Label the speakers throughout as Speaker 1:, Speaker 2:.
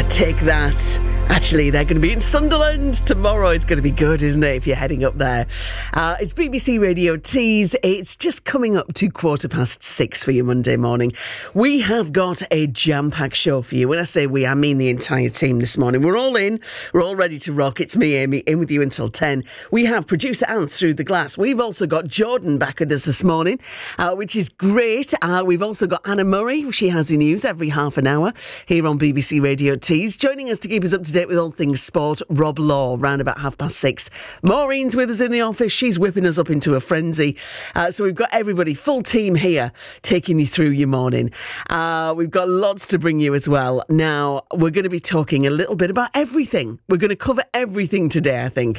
Speaker 1: Take that. Actually, they're going to be in Sunderland tomorrow. It's going to be good, isn't it, if you're heading up there? It's BBC Radio Tees. It's just coming up to 6:15 for your Monday morning. We have got a jam-packed show for you. When I say we, I mean the entire team this morning. We're all in. We're all ready to rock. It's me, Amy, in with you until 10. We have producer Anne through the glass. We've also got Jordan back with us this morning, which is great. We've also got Anna Murray. She has the news every half an hour here on BBC Radio Tees. Joining us to keep us up to date with all things sport, Rob Law, round about 6:30. Maureen's with us in the office. She's whipping us up into a frenzy. So we've got everybody, full team here, taking you through your morning. We've got lots to bring you as well. Now, we're going to be talking a little bit about everything. We're going to cover everything today, I think.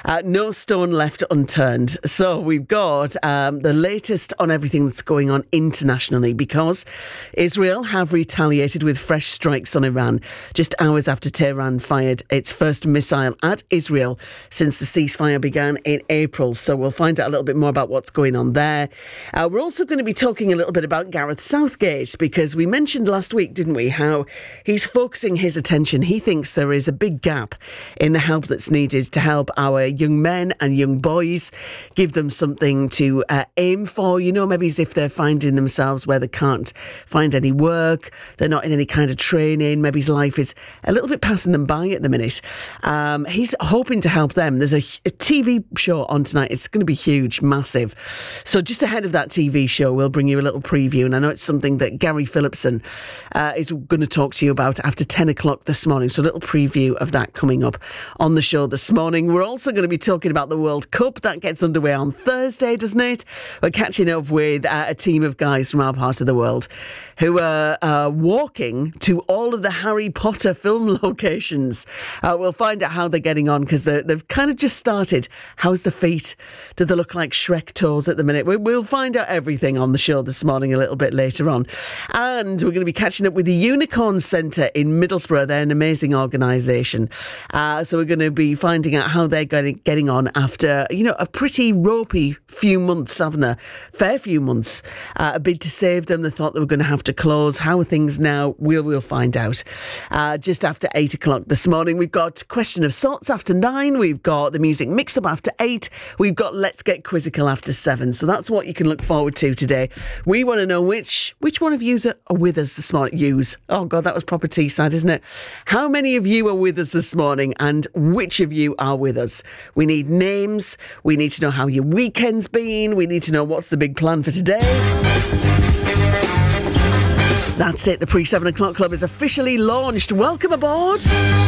Speaker 1: No stone left unturned. So we've got the latest on everything that's going on internationally, because Israel have retaliated with fresh strikes on Iran just hours after Tehran fired its first missile at Israel since the ceasefire began in April. So we'll find out a little bit more about what's going on there. We're also going to be talking a little bit about Gareth Southgate, because we mentioned last week, didn't we, how he's focusing his attention. He thinks there is a big gap in the help that's needed to help our young men and young boys, give them something to aim for. You know, maybe as if they're finding themselves where they can't find any work, they're not in any kind of training, maybe his life is a little bit passing them by at the minute. He's hoping to help them. There's a TV show on tonight. It's going to be huge, massive. So just ahead of that TV show, we'll bring you a little preview, and I know it's something that Gary Phillipson is going to talk to you about after 10 o'clock this morning. So a little preview of that coming up on the show this morning. We're also going to be talking about the World Cup. That gets underway on Thursday, doesn't it? We're catching up with a team of guys from our part of the world who are walking to all of the Harry Potter film locations. We'll find out how they're getting on, because they've kind of just started. How's the feet? Do they look like Shrek toes at the minute? We'll find out everything on the show this morning a little bit later on. And we're going to be catching up with the Unicorn Centre in Middlesbrough. They're an amazing organisation. So we're going to be finding out how they're getting on after, a pretty ropey few months, haven't they? Fair few months. A bid to save them. They thought they were going to have to close. How are things now? We'll find out. Just after 8 o'clock this morning, we've got Question of Sorts after 9. We've got the Music Mix-Up after 8. We've got Let's Get Quizzical after 7. So that's what you can look forward to today. We want to know which one of yous are with us this morning. Yous. Oh, God, that was proper Teesside, isn't it? How many of you are with us this morning, and which of you are with us? We need names. We need to know how your weekend's been. We need to know what's the big plan for today. That's it. The pre-7 o'clock club is officially launched. Welcome aboard.